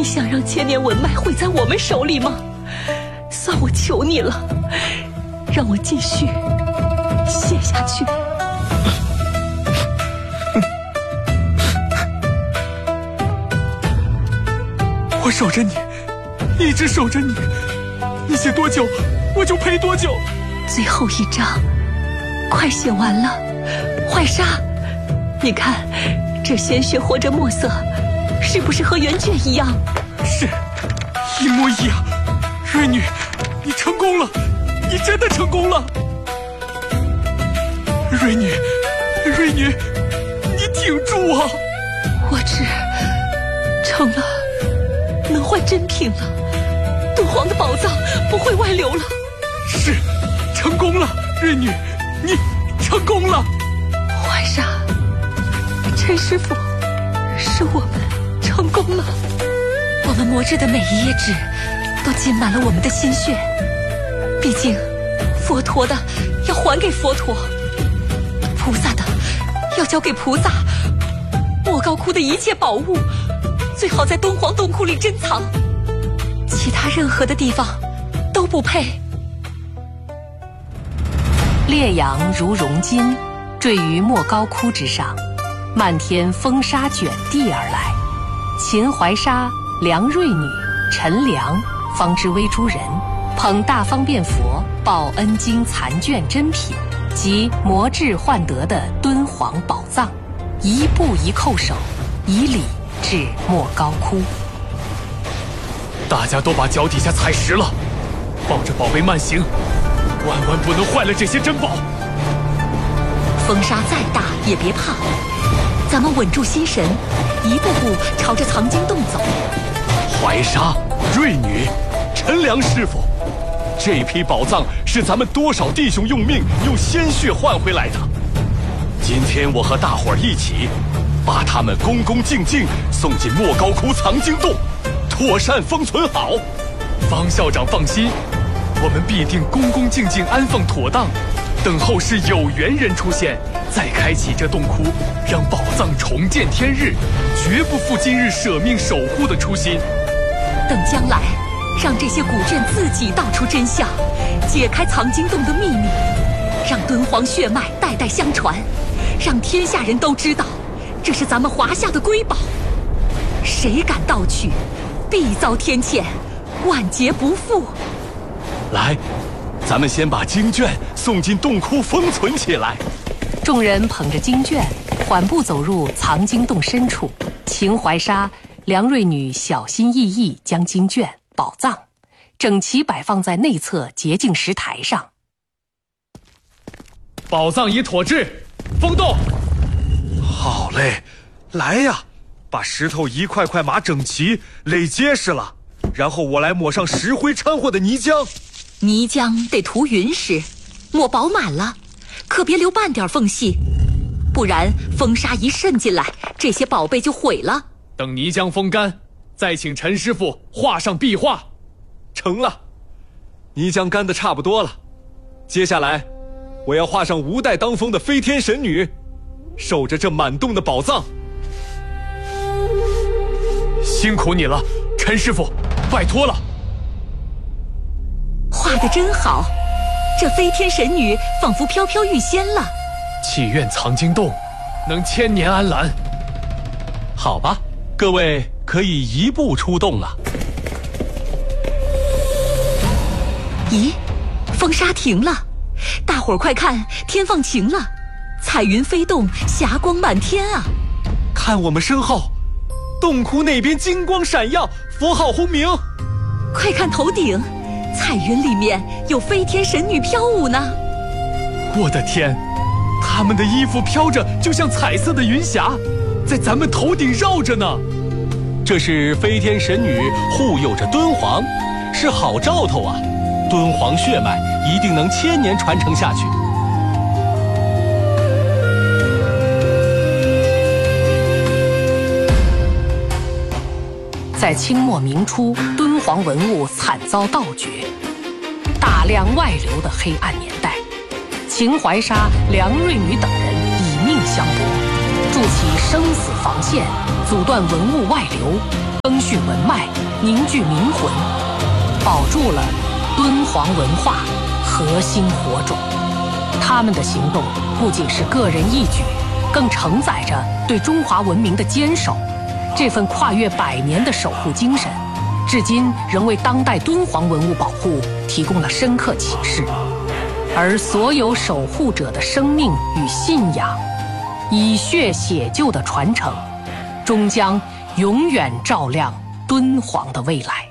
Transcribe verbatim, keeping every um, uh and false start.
你想让千年文脉毁在我们手里吗？算我求你了，让我继续写下去。 我守着你，一直守着你，你写多久，我就陪多久。 最后一章快写完了，槐纱，你看这鲜血或者墨色，是不是和原卷一样？ 是，一模一样。瑞女，你成功了，你真的成功了。瑞女，瑞女，你挺住啊！ 我只成了能换真品了，敦煌的宝藏不会外流了。 是，成功了，瑞女，你成功了。 槐纱，陈师傅，是我们成功了。我们磨制的每一页纸都浸满了我们的心血，毕竟佛陀的要还给佛陀，菩萨的要交给菩萨，莫高窟的一切宝物最好在敦煌洞窟里珍藏，其他任何的地方都不配。 烈阳如熔金，坠于莫高窟之上，漫天风沙卷地而来。秦淮沙、梁瑞女、陈良、方知微诸人捧大方便佛报恩经残卷珍品及磨制换得的敦煌宝藏，一步一叩首，以礼至莫高窟。 大家都把脚底下踩实了，抱着宝贝慢行，万万不能坏了这些珍宝。 风沙再大也别怕，咱们稳住心神，一步步朝着藏经洞走。 槐纱、瑞女、陈良师傅，这批宝藏是咱们多少弟兄用命用鲜血换回来的。今天我和大伙儿一起，把他们恭恭敬敬送进莫高窟藏经洞，妥善封存好。方校长放心，我们必定恭恭敬敬安放妥当，等后世有缘人出现，再开启这洞窟，让宝藏重见天日，绝不负今日舍命守护的初心。 等将来，让这些古镇自己道出真相，解开藏经洞的秘密，让敦煌血脉代代相传，让天下人都知道，这是咱们华夏的瑰宝。谁敢盗取，必遭天谴，万劫不复。 来，咱们先把经卷送进洞窟封存起来。 众人捧着经卷，缓步走入藏经洞深处。秦淮沙、梁瑞女小心翼翼将经卷、宝藏整齐摆放在内侧洁净石台上。 宝藏已妥制，封洞。 好嘞，来呀，把石头一块块码整齐，垒结实了，然后我来抹上石灰掺和的泥浆。 泥浆得涂匀实，抹饱满了，可别留半点缝隙，不然风沙一渗进来，这些宝贝就毁了。 等泥浆风干，再请陈师傅画上壁画。 成了，泥浆干得差不多了，接下来我要画上吴代当风的飞天神女，守着这满洞的宝藏。 辛苦你了，陈师傅，拜托了。 画得真好，这飞天神女仿佛飘飘欲仙了。 祈愿藏经洞能千年安澜。好吧，各位可以移步出洞了。 咦，风沙停了，大伙儿快看，天放晴了，彩云飞动，霞光满天啊！ 看我们身后，洞窟那边金光闪耀，佛号轰鸣。 快看头顶，彩云里面有飞天神女飘舞呢。 我的天，他们的衣服飘着，就像彩色的云霞，在咱们头顶绕着呢。这是飞天神女护佑着敦煌，是好兆头啊！敦煌血脉一定能千年传承下去。 在清末明初，敦煌文物惨遭盗掘，大量外流的黑暗年代，秦淮沙、梁瑞女等人以命相搏，筑起生死防线，阻断文物外流， 增续文脉，凝聚民魂，保住了敦煌文化核心火种。他们的行动不仅是个人义举，更承载着对中华文明的坚守。这份跨越百年的守护精神，至今仍为当代敦煌文物保护提供了深刻启示。而所有守护者的生命与信仰，以血写就的传承，终将永远照亮敦煌的未来。